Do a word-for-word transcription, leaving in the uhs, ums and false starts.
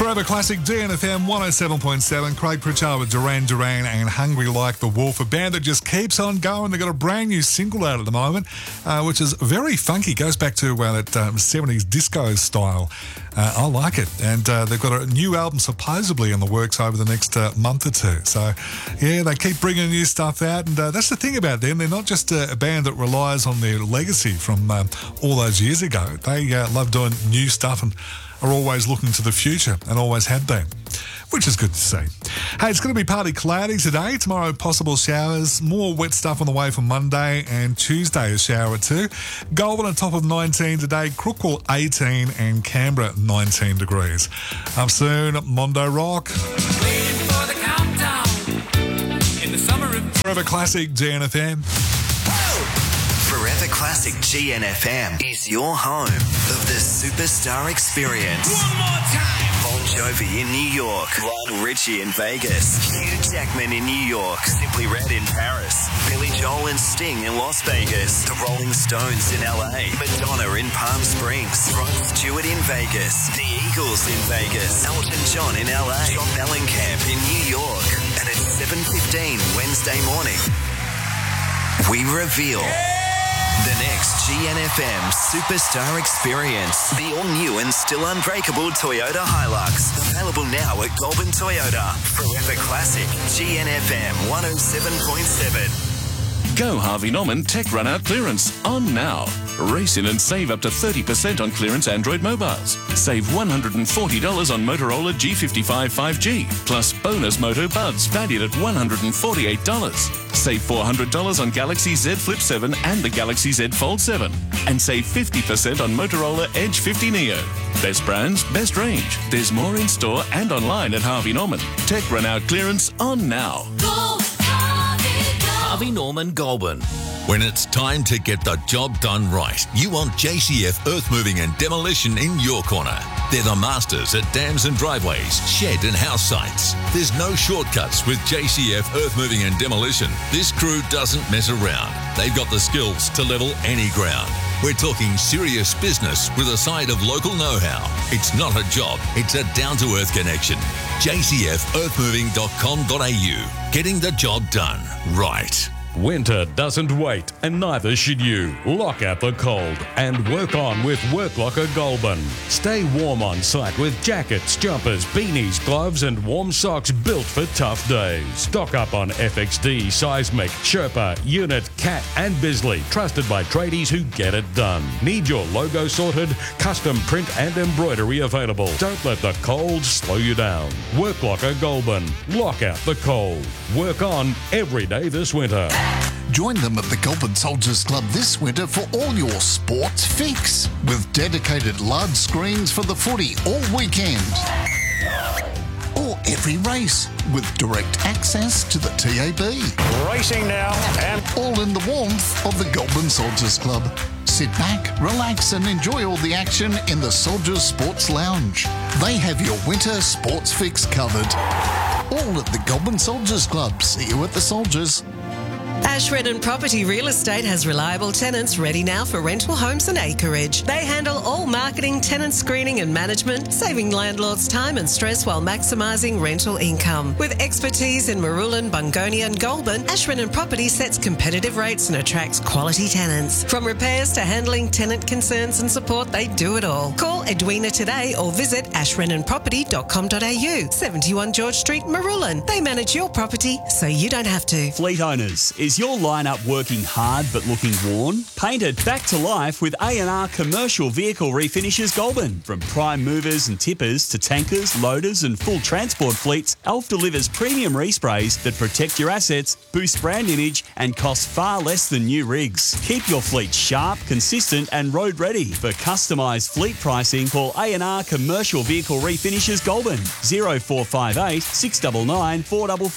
Forever Classic, D N F M one oh seven point seven. Craig Pritchard with Duran Duran and Hungry Like the Wolf, a band that just keeps on going. They've got a brand new single out at the moment, uh, which is very funky. Goes back to uh, that um, seventies disco style. Uh, I like it. And uh, they've got a new album supposedly in the works over the next uh, month or two. So, yeah, they keep bringing new stuff out. And uh, that's the thing about them. They're not just a, a band that relies on their legacy from um, all those years ago. They uh, love doing new stuff and are always looking to the future and always have been, which is good to see. Hey, it's going to be partly cloudy today. Tomorrow, possible showers. More wet stuff on the way for Monday, and Tuesday a shower too. Goulburn on top of nineteen today. Crookwell eighteen and Canberra nineteen degrees. Up soon, Mondo Rock. Waiting for the countdown in the summer of Forever Classic, G N F M. Forever Classic G N F M is your home of the Superstar Experience. one more time. Bon Jovi in New York, Lionel Richie in Vegas, Hugh Jackman in New York, Simply Red in Paris, Billy Joel and Sting in Las Vegas, The Rolling Stones in L A, Madonna in Palm Springs, Rod Stewart in Vegas, The Eagles in Vegas, Elton John in L A, John Mellencamp in New York, and at seven fifteen Wednesday morning, we reveal the next G N F M Superstar Experience. The all-new and still unbreakable Toyota Hilux. Available now at Goulburn Toyota. Forever Classic G N F M one oh seven point seven. Go Harvey Norman Tech Run Out Clearance on now. Race in and save up to thirty percent on clearance Android mobiles. Save one hundred forty dollars on Motorola G fifty-five five G, plus bonus Moto Buds valued at one hundred forty-eight dollars. Save four hundred dollars on Galaxy Z Flip seven and the Galaxy Z Fold seven. And save fifty percent on Motorola Edge fifty Neo. Best brands, best range. There's more in store and online at Harvey Norman. Tech Run Out Clearance on now. Go, Harvey, go. Harvey Norman Goulburn. When it's time to get the job done right, you want J C F Earth Moving and Demolition in your corner. They're the masters at dams and driveways, shed and house sites. There's no shortcuts with J C F Earth Moving and Demolition. This crew doesn't mess around. They've got the skills to level any ground. We're talking serious business with a side of local know-how. It's not a job, it's a down-to-earth connection. J C F earth moving dot com dot a u. Getting the job done right. Winter doesn't wait, and neither should you. Lock out the cold and work on with Work Locker Goulburn. Stay warm on site with jackets, jumpers, beanies, gloves and warm socks built for tough days. Stock up on F X D, Seismic, Sherpa, Unit, Cat and Bisley, trusted by tradies who get it done. Need your logo sorted? Custom print and embroidery available. Don't let the cold slow you down. Work Locker Goulburn. Lock out the cold. Work on every day this winter. Join them at the Goulburn Soldiers Club this winter for all your sports fix, with dedicated large screens for the footy all weekend. Or every race, with direct access to the T A B. Racing now, and all in the warmth of the Goulburn Soldiers Club. Sit back, relax and enjoy all the action in the Soldiers Sports Lounge. They have your winter sports fix covered. All at the Goulburn Soldiers Club. See you at the Soldiers. Ashredden Property Real Estate has reliable tenants ready now for rental homes and acreage. They handle all marketing, tenant screening and management, saving landlords time and stress while maximising rental income. With expertise in Marulan, Bungonia and Goulburn, Ashredden Property sets competitive rates and attracts quality tenants. From repairs to handling tenant concerns and support, they do it all. Call Edwina today or visit ashredden property dot com dot a u. seventy-one George Street, Marulan. They manage your property so you don't have to. Fleet Owners, is your lineup working hard but looking worn? Paint it back to life with A and R Commercial Vehicle Refinishes Goulburn. From prime movers and tippers to tankers, loaders and full transport fleets, Alf delivers premium resprays that protect your assets, boost brand image and cost far less than new rigs. Keep your fleet sharp, consistent and road ready. For customised fleet pricing, call A and R Commercial Vehicle Refinishes Goulburn, zero four five eight, six nine nine, four four four.